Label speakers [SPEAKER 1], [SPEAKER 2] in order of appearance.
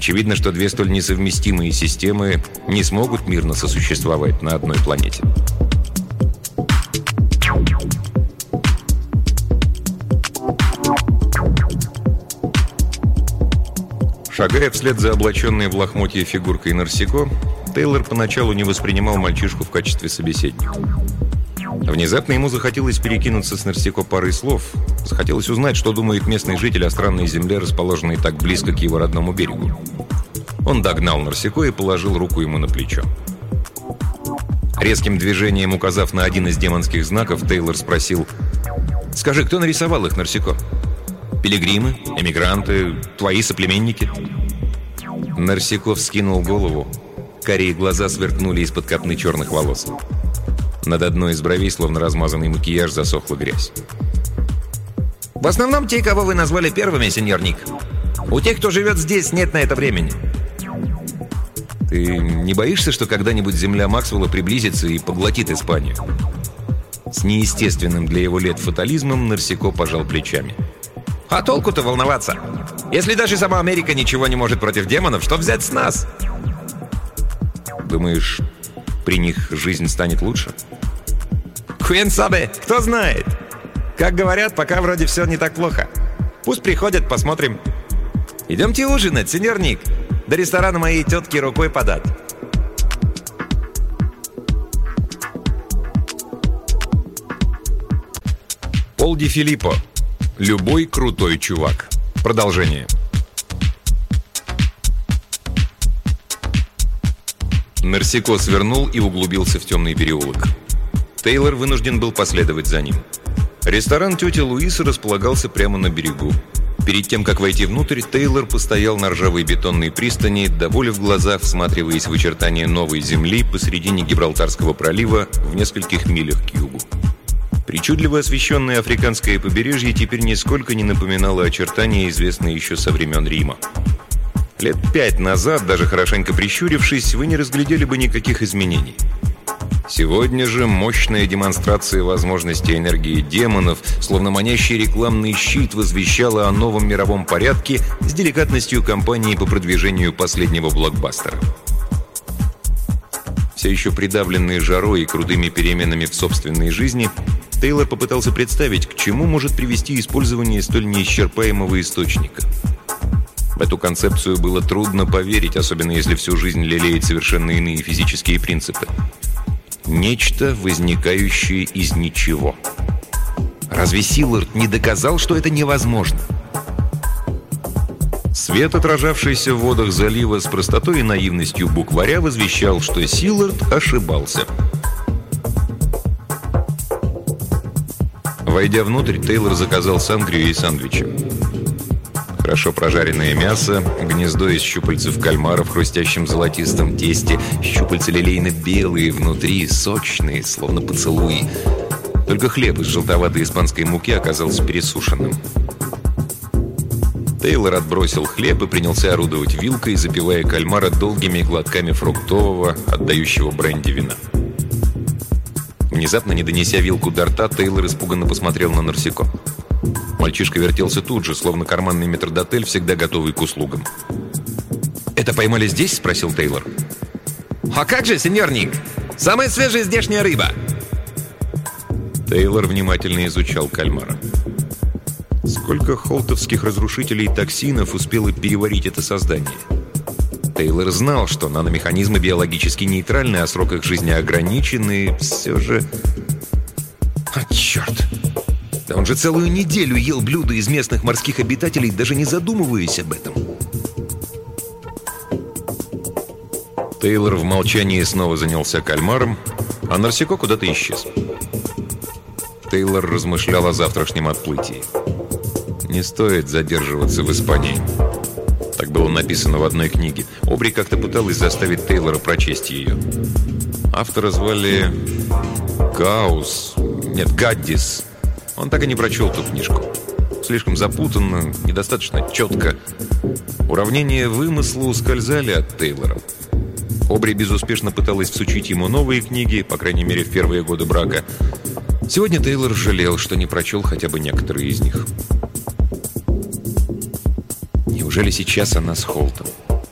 [SPEAKER 1] Очевидно, что две столь несовместимые системы не смогут мирно сосуществовать на одной планете. Шагая вслед за облаченной в лохмотье фигуркой Нарсико, Тейлор поначалу не воспринимал мальчишку в качестве собеседника. Внезапно ему захотелось перекинуться с Нарсико парой слов. Захотелось узнать, что думает местный житель о странной земле, расположенной так близко к его родному берегу. Он догнал Нарсико и положил руку ему на плечо. Резким движением указав на один из демонских знаков, Тейлор спросил: «Скажи, кто нарисовал их, Нарсико? Пилигримы? Эмигранты? Твои соплеменники?» Нарсико вскинул голову. Карие глаза сверкнули из-под копны черных волос. Над одной из бровей, словно размазанный макияж, засохла грязь. «В основном те, кого вы назвали первыми, сеньор Ник. У тех, кто живет здесь, нет на это времени». «Ты не боишься, что когда-нибудь земля Максвелла приблизится и поглотит Испанию?» С неестественным для его лет фатализмом Нарсико пожал плечами. «А толку-то волноваться? Если даже сама Америка ничего не может против демонов, что взять с нас?» «Думаешь, при них жизнь станет лучше?» «Куэн сабе, кто знает? Как говорят, пока вроде все не так плохо. Пусть приходят, посмотрим. Идемте ужинать, сеньор Ник. До ресторана моей тетки рукой подать». Пол Ди Филиппо. Любой крутой чувак. Продолжение. Нарсико свернул и углубился в темный переулок. Тейлор вынужден был последовать за ним. Ресторан тети Луисы располагался прямо на берегу. Перед тем, как войти внутрь, Тейлор постоял на ржавой бетонной пристани, до боли в глазах всматриваясь в очертания новой земли посредине Гибралтарского пролива в нескольких милях к югу. Причудливо освещенное африканское побережье теперь нисколько не напоминало очертания, известные еще со времен Рима. Лет 5 назад, даже хорошенько прищурившись, вы не разглядели бы никаких изменений. Сегодня же мощная демонстрация возможностей энергии демонов, словно манящий рекламный щит, возвещала о новом мировом порядке с деликатностью компании по продвижению последнего блокбастера. Все еще придавленный жарой и крутыми переменами в собственной жизни, Тейлор попытался представить, к чему может привести использование столь неисчерпаемого источника. В эту концепцию было трудно поверить, особенно если всю жизнь лелеять совершенно иные физические принципы. Нечто, возникающее из ничего. Разве Силлард не доказал, что это невозможно? Свет, отражавшийся в водах залива с простотой и наивностью букваря, возвещал, что Силлард ошибался. Войдя внутрь, Тейлор заказал сангрию и сандвичи. Хорошо прожаренное мясо, гнездо из щупальцев кальмара в хрустящем золотистом тесте, щупальца лилейно-белые внутри, сочные, словно поцелуи. Только хлеб из желтоватой испанской муки оказался пересушенным. Тейлор отбросил хлеб и принялся орудовать вилкой, запивая кальмара долгими глотками фруктового, отдающего бренди вина. Внезапно, не донеся вилку до рта, Тейлор испуганно посмотрел на Нарсико. Мальчишка вертелся тут же, словно карманный метрдотель, всегда готовый к услугам. «Это поймали здесь?» – спросил Тейлор. «А как же, сеньор Ник? Самая свежая здешняя рыба!» Тейлор внимательно изучал кальмара. Сколько холтовских разрушителей токсинов успело переварить это создание? Тейлор знал, что наномеханизмы биологически нейтральны, а срок их жизни ограничен, и все же... черт! Да он же целую неделю ел блюда из местных морских обитателей, даже не задумываясь об этом. Тейлор в молчании снова занялся кальмаром, а Нарсико куда-то исчез. Тейлор размышлял о завтрашнем отплытии. Не стоит задерживаться в Испании. Так было написано в одной книге. Обри как-то пыталась заставить Тейлора прочесть ее. Автора звали Гаддис. Он так и не прочел ту книжку. Слишком запутанно, недостаточно четко. Уравнения вымысла ускользали от Тейлора. Обри безуспешно пыталась всучить ему новые книги, по крайней мере, в первые годы брака. Сегодня Тейлор жалел, что не прочел хотя бы некоторые из них. Неужели сейчас она с Холтом?